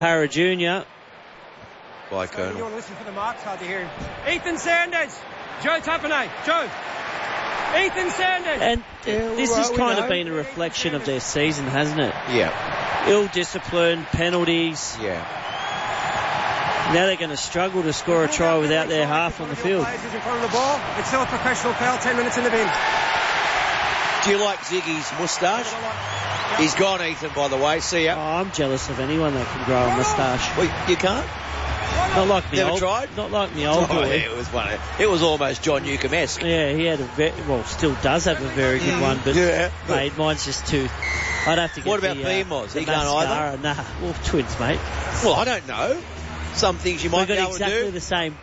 Para Jr. By Colonel. You want to listen for the marks, hard to hear him. Ethan Sanders. Joe Tapane. Joe. Ethan Sanders. And this has kind of been a reflection of their season, hasn't it? Yeah. Ill discipline, penalties. Yeah. Now they're going to struggle to score a try without their half on the field. In front of the ball. It's still a professional foul. 10 minutes in the bin. Do you like Ziggy's moustache? He's gone, Ethan, by the way. See ya. Oh, I'm jealous of anyone that can grow a moustache. Well, you can't? Not like me. Never tried? Not like me old boy. It was almost John Newcombe-esque. Yeah, he had still does have a very good one, but mate, mine's just too. I'd have to get. What about Beamos? He can't either? Nah, well, twins, mate. Well, I don't know. Some things you might be able to do. We've got exactly the same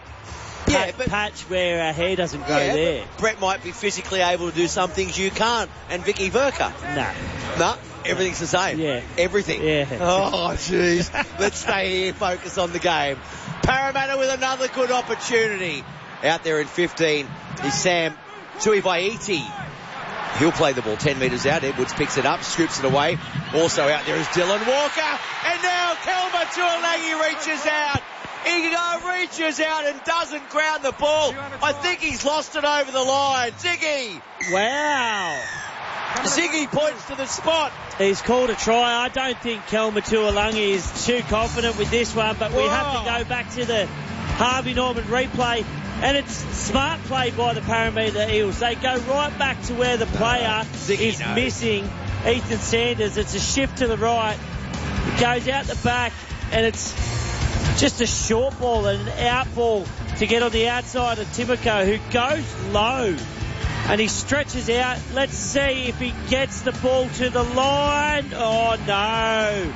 patch where our hair doesn't grow there. Brett might be physically able to do some things you can't, and Vicky Verka. Nah, everything's the same. Yeah. Everything. Yeah. Oh, jeez. Let's stay here, focus on the game. Parramatta with another good opportunity. Out there in 15 is Sam Tuivai-Iti. He'll play the ball 10 metres out. Edwards picks it up, scoops it away. Also out there is Dylan Walker. And now Kelma Tuilagi reaches out. He reaches out and doesn't ground the ball. I think he's lost it over the line. Ziggy. Wow. Ziggy points to the spot. He's called a try. I don't think Kelma Tuilagi is too confident with this one, but we have to go back to the Harvey Norman replay. And it's smart play by the Parramatta Eels. They go right back to where the player is missing, Ethan Sanders. It's a shift to the right. It goes out the back, and it's just a short ball and an out ball to get on the outside of Timoko, who goes low. And he stretches out. Let's see if he gets the ball to the line. Oh, no.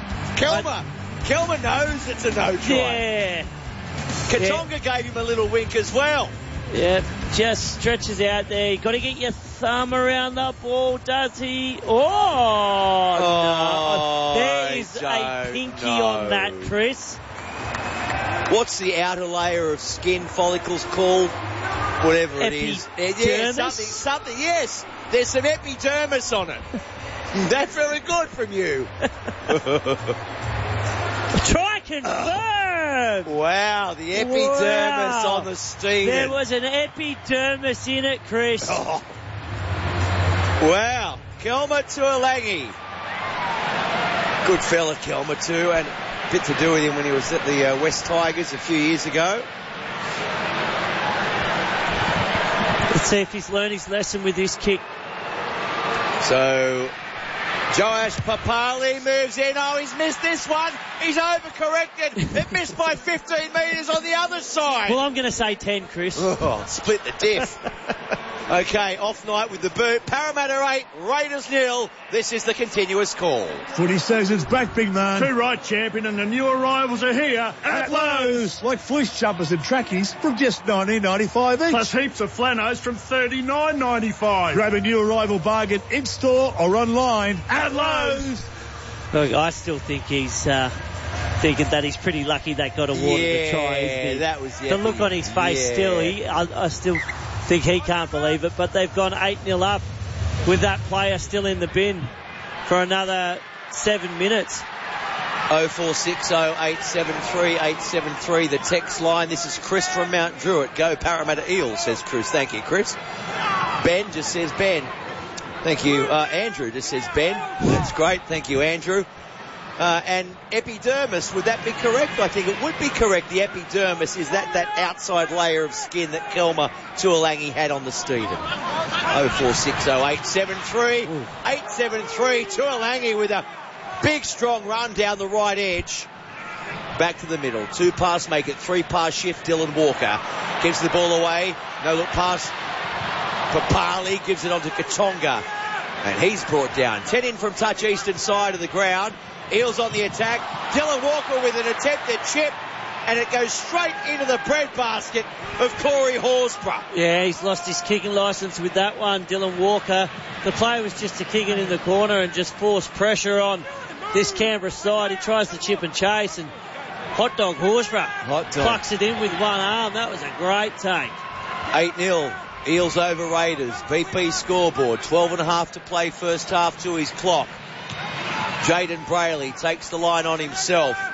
Kelma knows it's a no try. Yeah. Katonga gave him a little wink as well. Yeah, just stretches out there. Got to get your thumb around the ball, does he? Oh, no. There is a pinky on that, Chris. What's the outer layer of skin follicles called? Whatever it is. Yeah, something, yes. There's some epidermis on it. That's very good from you. Try confirm. Wow, the epidermis on the steam. There was an epidermis in it, Chris. Oh. Wow, Kelma Tuilagi. Good fella, Kelma, too, and a bit to do with him when he was at the West Tigers a few years ago. Let's see if he's learned his lesson with this kick. So, Joash Papali moves in. Oh, he's missed this one. He's overcorrected. It missed by 15 metres on the other side. Well, I'm going to say 10, Chris. Oh, split the diff. Okay, off night with the boot. Parramatta 8, Raiders 0. This is the continuous call. Footy season's back, big man. Two right champion and the new arrivals are here at Lowe's. Like fleece jumpers and trackies from just $19.95 each. Plus heaps of flanos from $39.95. Grab a new arrival bargain in-store or online at Lowe's. Look, I still think he's thinking that he's pretty lucky that got awarded the try. Yeah, that was the look on his face still. I still think he can't believe it, but they've gone 8-0 up with that player still in the bin for another 7 minutes. 0460 873 873, the text line. This is Chris from Mount Druitt. Go Parramatta Eels, says Chris. Thank you, Chris. Ben just says Ben. Thank you. Andrew just says Ben. That's great. Thank you, Andrew. And epidermis, would that be correct? I think it would be correct. The epidermis is that outside layer of skin that Kelma Tuilagi had on the Steedham. 0460 873 873. Tuilagi with a big strong run down the right edge. Back to the middle. 2 pass, make it 3 pass shift. Dylan Walker gives the ball away. No look pass. Papali gives it on to Katonga. And he's brought down. 10 in from touch eastern side of the ground. Eels on the attack. Dylan Walker with an attempted chip. And it goes straight into the breadbasket of Corey Horsburgh. Yeah, he's lost his kicking licence with that one, Dylan Walker. The play was just to kick it in the corner and just force pressure on this Canberra side. He tries to chip and chase, and Hot Dog Horsburgh plucks it in with one arm. That was a great take. 8-0. Eels over Raiders. BP scoreboard. 12.5 to play first half to his clock. Jaden Brayley takes the line on himself.